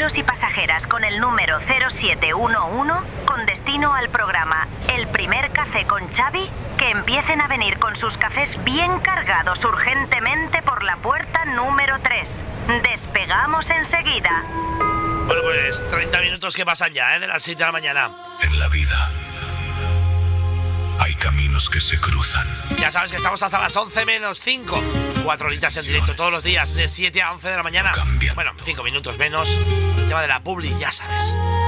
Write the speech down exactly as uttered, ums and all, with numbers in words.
pasajeros y pasajeras con el número cero siete uno uno con destino al programa El Primer Café con Xavi, que empiecen a venir con sus cafés bien cargados urgentemente por la puerta número tres. Despegamos enseguida. Bueno, pues treinta minutos que pasan ya, ¿eh? De las siete de la mañana. En la vida hay caminos que se cruzan. Ya sabes que estamos hasta las once menos cinco. Cuatro horitas en directo todos los días, de siete a once de la mañana. Cambian. Bueno, cinco minutos menos. El tema de la publi, ya sabes.